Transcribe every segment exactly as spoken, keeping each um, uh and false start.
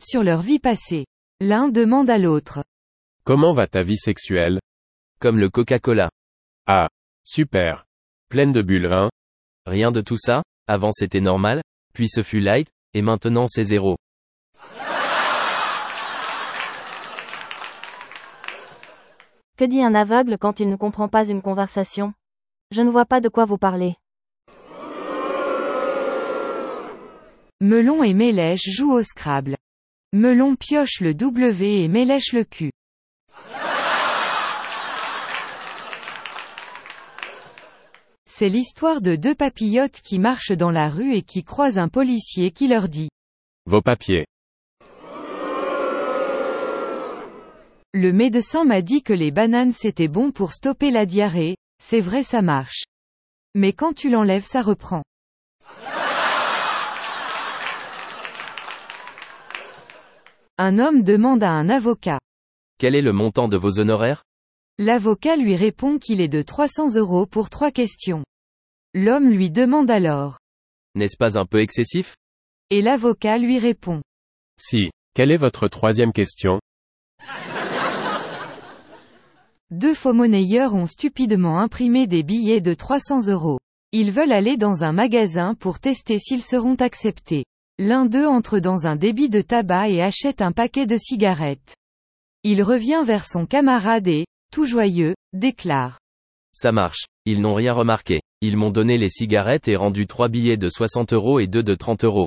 sur leur vie passée. L'un demande à l'autre. Comment va ta vie sexuelle? Comme le Coca-Cola. Ah, super. Pleine de bulles, hein? Rien de tout ça, avant c'était normal, puis ce fut light, et maintenant c'est zéro. Que dit un aveugle quand il ne comprend pas une conversation? Je ne vois pas de quoi vous parlez. Melon et Mélèche jouent au Scrabble. Melon pioche le W et Mélèche le Q. C'est l'histoire de deux papillotes qui marchent dans la rue et qui croisent un policier qui leur dit: Vos papiers. Le médecin m'a dit que les bananes c'était bon pour stopper la diarrhée, c'est vrai ça marche. Mais quand tu l'enlèves ça reprend. Un homme demande à un avocat. Quel est le montant de vos honoraires? L'avocat lui répond qu'il est de trois cents euros pour trois questions. L'homme lui demande alors. N'est-ce pas un peu excessif? Et l'avocat lui répond. Si. Quelle est votre troisième question? Deux faux-monnayeurs ont stupidement imprimé des billets de trois cents euros. Ils veulent aller dans un magasin pour tester s'ils seront acceptés. L'un d'eux entre dans un débit de tabac et achète un paquet de cigarettes. Il revient vers son camarade et, tout joyeux, déclare. Ça marche. Ils n'ont rien remarqué. Ils m'ont donné les cigarettes et rendu trois billets de soixante euros et deux de trente euros.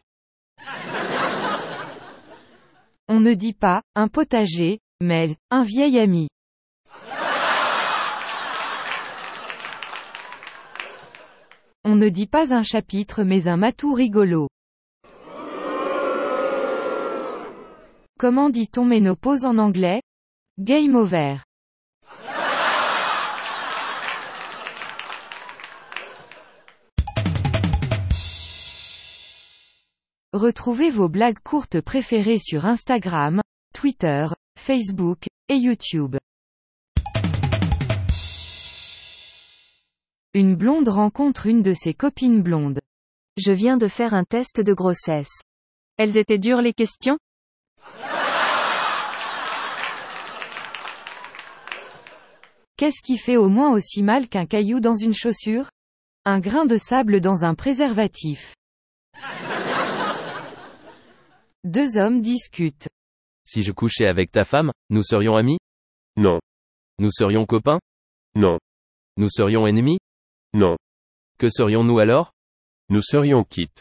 On ne dit pas, un potager, mais, un vieil ami. On ne dit pas un chapitre mais un matou rigolo. Comment dit-on ménopause en anglais? Game over. Retrouvez vos blagues courtes préférées sur Instagram, Twitter, Facebook, et YouTube. Une blonde rencontre une de ses copines blondes. Je viens de faire un test de grossesse. Elles étaient dures les questions? Qu'est-ce qui fait au moins aussi mal qu'un caillou dans une chaussure? Un grain de sable dans un préservatif. Deux hommes discutent. Si je couchais avec ta femme, nous serions amis? Non. Nous serions copains? Non. Nous serions ennemis? Non. Que serions-nous alors? Nous serions quittes.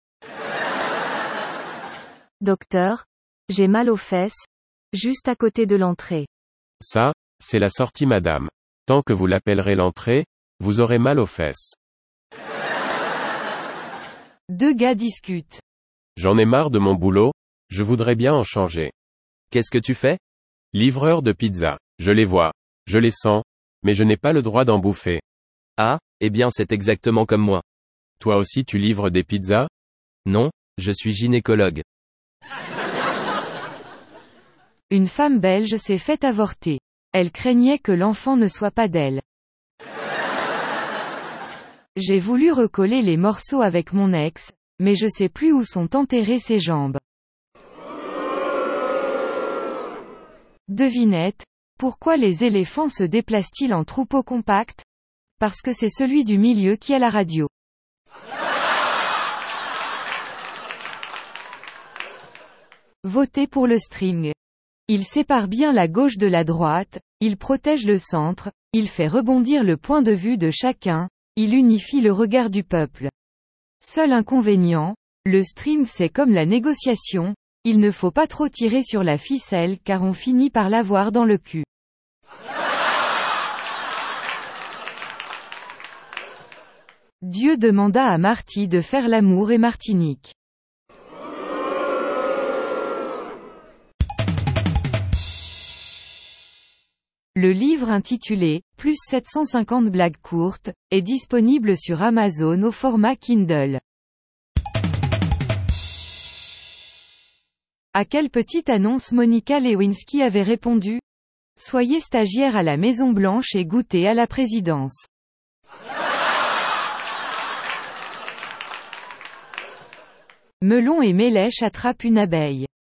Docteur, j'ai mal aux fesses, juste à côté de l'entrée. Ça, c'est la sortie madame. Tant que vous l'appellerez l'entrée, vous aurez mal aux fesses. Deux gars discutent. J'en ai marre de mon boulot, je voudrais bien en changer. Qu'est-ce que tu fais? Livreur de pizza. Je les vois. Je les sens. Mais je n'ai pas le droit d'en bouffer. Ah, eh bien c'est exactement comme moi. Toi aussi tu livres des pizzas? Non, je suis gynécologue. Une femme belge s'est fait avorter. Elle craignait que l'enfant ne soit pas d'elle. J'ai voulu recoller les morceaux avec mon ex, mais je sais plus où sont enterrées ses jambes. Devinette, pourquoi les éléphants se déplacent-ils en troupeau compact? Parce que c'est celui du milieu qui a la radio. Votez pour le string. Il sépare bien la gauche de la droite, il protège le centre, il fait rebondir le point de vue de chacun, il unifie le regard du peuple. Seul inconvénient, le string c'est comme la négociation, il ne faut pas trop tirer sur la ficelle car on finit par l'avoir dans le cul. Dieu demanda à Marty de faire l'amour et Martinique. Le livre intitulé « Plus sept cent cinquante blagues courtes » est disponible sur Amazon au format Kindle. À quelle petite annonce Monica Lewinsky avait répondu? Soyez stagiaire à la Maison Blanche et goûtez à la présidence. Melon et Mélèche attrapent une abeille.